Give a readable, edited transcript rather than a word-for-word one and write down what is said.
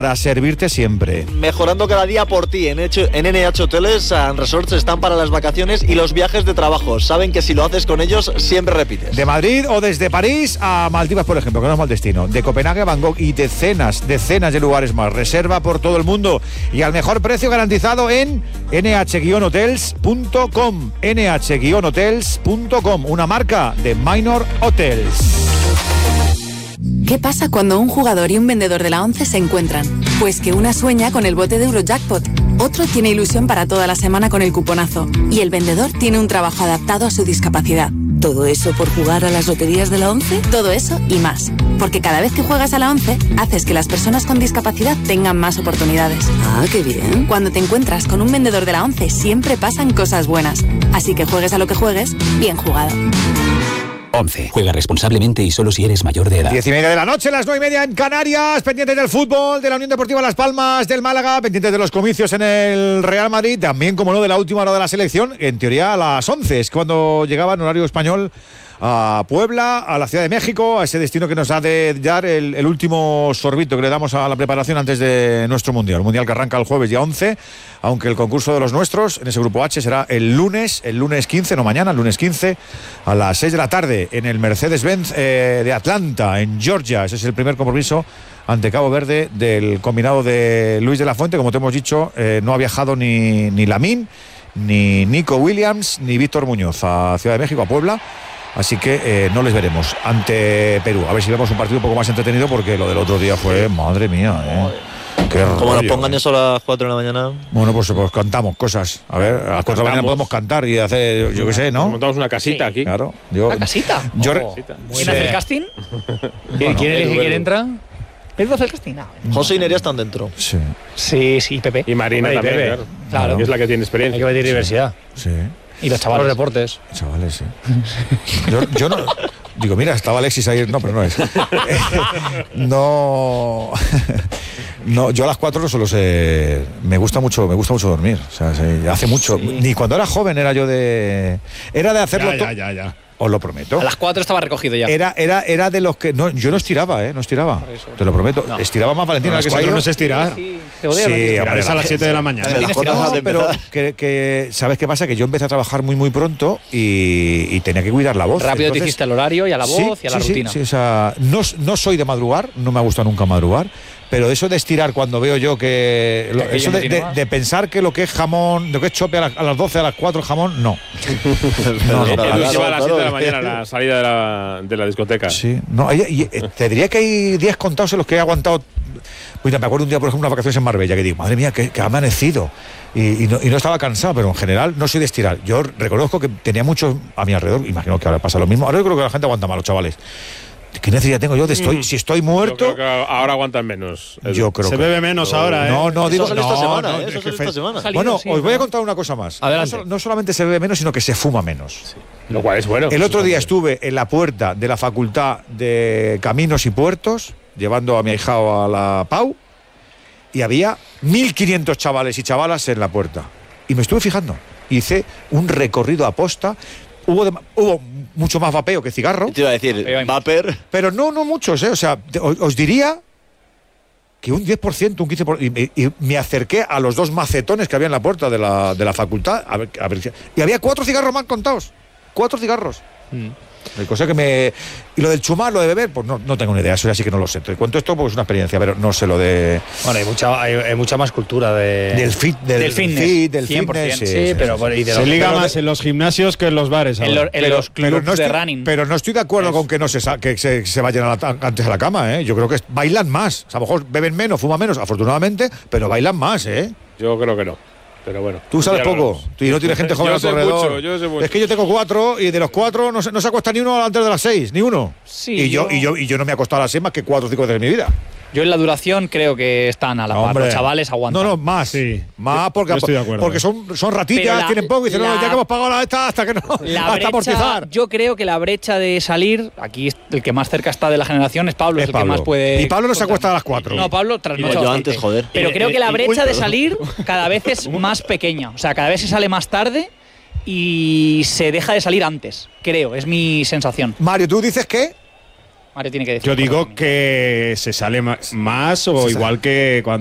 Para servirte siempre. Mejorando cada día por ti. En NH Hoteles and Resorts están para las vacaciones y los viajes de trabajo. Saben que si lo haces con ellos, siempre repites. De Madrid o desde París a Maldivas, por ejemplo, que no es mal destino. De Copenhague a Bangkok y decenas de lugares más. Reserva por todo el mundo y al mejor precio garantizado en nh-hotels.com. nh-hotels.com, una marca de Minor Hotels. ¿Qué pasa cuando un jugador y un vendedor de la ONCE se encuentran? Pues que una sueña con el bote de Eurojackpot, otro tiene ilusión para toda la semana con el cuponazo y el vendedor tiene un trabajo adaptado a su discapacidad. ¿Todo eso por jugar a las loterías de la ONCE? Todo eso y más. Porque cada vez que juegas a la ONCE, haces que las personas con discapacidad tengan más oportunidades. Ah, qué bien. Cuando te encuentras con un vendedor de la ONCE, siempre pasan cosas buenas. Así que juegues a lo que juegues, bien jugado. 11. Juega responsablemente y solo si eres mayor de edad. 10:30 de la noche, las 9:30 en Canarias, pendientes del fútbol, de la Unión Deportiva Las Palmas, del Málaga, pendientes de los comicios en el Real Madrid, también, como no, de la última hora de la selección, en teoría a las 11, es cuando llegaba en horario español a Puebla, a la Ciudad de México, a ese destino que nos ha de dar el último sorbito que le damos a la preparación antes de nuestro Mundial. Mundial que arranca el jueves día 11, aunque el concurso de los nuestros en ese grupo H será el lunes 15, no mañana, el lunes 15, a las 6 de la tarde en el Mercedes-Benz de Atlanta, en Georgia. Ese es el primer compromiso ante Cabo Verde del combinado de Luis de la Fuente. Como te hemos dicho, no ha viajado ni Lamine, ni Nico Williams, ni Víctor Muñoz a Ciudad de México, a Puebla. Así que no les veremos ante Perú. A ver si vemos un partido un poco más entretenido, porque lo del otro día fue, madre mía, Como nos pongan eso a las 4 de la mañana. Bueno, pues cantamos cosas. A ver, a las 4 de la mañana podemos cantar y hacer, yo qué sé, ¿no? Montamos una casita aquí. Claro. ¿Una casita? ¿Quién hace el casting? ¿Quién entra? ¿Pedro hace el casting? José y Nerea están dentro. Sí, Pepe. Y Marina también, claro. Que es la que tiene experiencia. Hay que medir diversidad. Sí. Y los chavales. Los deportes. Chavales, sí. Yo no... Digo, mira, estaba Alexis ahí. No, pero no es. No, yo a las 4 no solo sé. Me gusta mucho dormir. O sea, hace mucho. Sí. Ni cuando era joven era yo de. Era de hacerlo todo. Ya. Os lo prometo. A las 4 estaba recogido ya. Era de los que. No, yo no estiraba, no estiraba. Te lo prometo. No. Estiraba más Valentina. A las 4 no se estira. Sí, es a las 7 de la mañana. Pero que ¿sabes qué pasa? Que yo empecé a trabajar muy pronto y tenía que cuidar la voz. Rápido. Entonces, te hiciste el horario y a la voz y a la rutina. Sí, o sea, no soy de madrugar, no me ha gustado nunca madrugar. Pero eso de estirar cuando veo yo que... eso de pensar que lo que es jamón, lo que es chope a las 12, a las 4 el jamón, no. Lleva a las 7 de la mañana la salida de la discoteca. Sí. No, te diría que hay días contados en los que he aguantado... Pues me acuerdo un día, por ejemplo, unas vacaciones en Marbella, que digo, madre mía, que ha amanecido. Y no estaba cansado, pero en general no soy de estirar. Yo reconozco que tenía muchos a mi alrededor, imagino que ahora pasa lo mismo. Ahora yo creo que la gente aguanta más, los chavales. ¿Qué necesidad tengo yo de si estoy muerto? Yo creo que ahora aguantan menos. Yo creo se bebe menos ahora, No, digo, eso esta semana, esta semana. Bueno, os voy a contar una cosa más. No solamente se bebe menos, sino que se fuma menos. Sí. Lo cual es bueno. El otro día estuve en la puerta de la Facultad de Caminos y Puertos, llevando a mi ahijado a la PAU, y había 1.500 chavales y chavalas en la puerta. Y me estuve fijando. Hice un recorrido a posta. Hubo mucho más vapeo que cigarro. Te iba a decir, vapor. Pero no muchos, O sea, os diría que un 10%, un 15%. Y me acerqué a los 2 macetones que había en la puerta de la facultad. A ver, y había 4 cigarros más contados. 4 cigarros. Cosa que y lo del chumar, lo de beber, pues no tengo ni idea, eso ya sí que no lo sé. Te cuento esto porque es una experiencia, pero no sé lo de... Bueno, hay mucha más cultura del fitness. Sí, pero se liga más en los gimnasios que en los bares. En los clubs de running. Pero no estoy de acuerdo con que se vayan antes a la cama, Yo creo que bailan más. O sea, a lo mejor beben menos, fuman menos, afortunadamente, pero bailan más, Yo creo que no. Pero bueno. Tú sabes poco. Tú no tienes gente joven a tu alrededor. Yo sé mucho. Es que yo tengo 4 y de los 4 no se acuesta ni uno antes de las 6, ni uno. Sí, y yo no me he acostado a las 6 más que 4 o 5 veces en mi vida. Yo en la duración creo que están a la par. Los chavales aguantan. No, más. Sí. Más porque son ratitas, tienen poco y dicen, ya que hemos pagado la esta hasta que no. Hasta amortizar. Yo creo que la brecha de salir, aquí el que más cerca está de la generación es Pablo, es el que más puede. Y Pablo no se acuesta a las 4. No, Pablo trasnocha. Yo antes, joder. Pero creo que la brecha de salir cada vez es más pequeña. O sea, cada vez se sale más tarde y se deja de salir antes. Creo, es mi sensación. Mario, ¿tú dices qué? Mario tiene que decir. Yo digo que se sale más o igual que cuando